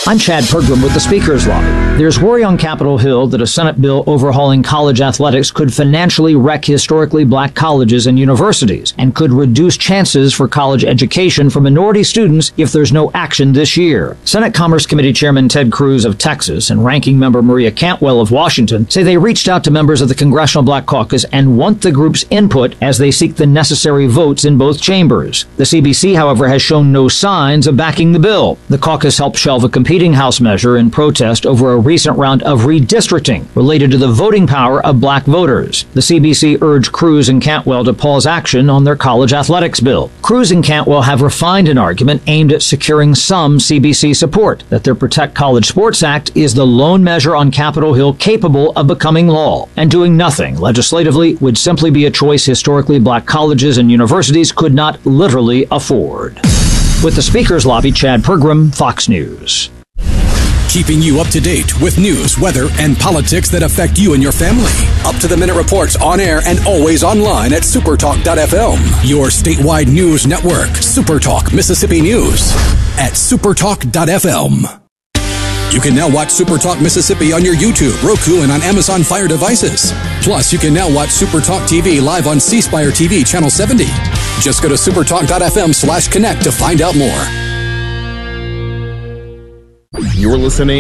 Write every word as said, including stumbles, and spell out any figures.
I'm Chad Pergram with the Speaker's Lobby. There's worry on Capitol Hill that a Senate bill overhauling college athletics could financially wreck historically black colleges and universities and could reduce chances for college education for minority students if there's no action this year. Senate Commerce Committee Chairman Ted Cruz of Texas and Ranking Member Maria Cantwell of Washington say they reached out to members of the Congressional Black Caucus and want the group's input as they seek the necessary votes in both chambers. The C B C, however, has shown no signs of backing the bill. The caucus helped shelve a competing House measure in protest over a recent round of redistricting related to the voting power of black voters. The C B C urged Cruz and Cantwell to pause action on their college athletics bill. Cruz and Cantwell have refined an argument aimed at securing some C B C support, that their Protect College Sports Act is the lone measure on Capitol Hill capable of becoming law, and doing nothing legislatively would simply be a choice historically black colleges and universities could not literally afford. With the Speaker's Lobby, Chad Pergram, Fox News. Keeping you up to date with news, weather, and politics that affect you and your family. Up-to-the-minute reports on air and always online at supertalk dot f m. Your statewide news network, Supertalk Mississippi News at supertalk dot f m. You can now watch Supertalk Mississippi on your YouTube, Roku, and on Amazon Fire devices. Plus, you can now watch Supertalk T V live on C Spire T V Channel seventy. Just go to supertalk dot f m slash connect to find out more. You're listening